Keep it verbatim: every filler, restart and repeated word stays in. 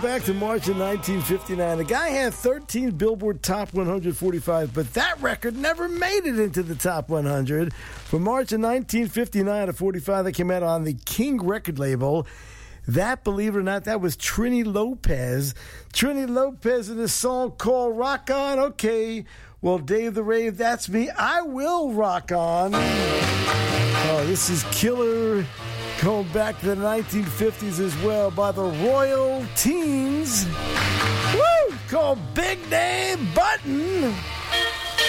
back to March of nineteen fifty-nine. The guy had thirteen Billboard Top one forty-five, but that record never made it into the Top one hundred. From March of nineteen fifty-nine to forty-five, that came out on the King record label. That, believe it or not, that was Trini Lopez. Trini Lopez in a song called Rock On. Okay, well, Dave the Rave, that's me. I will rock on. Oh, this is Killer, going back to the nineteen fifties as well, by the Royal Teens. Woo! Called Big Dave Button.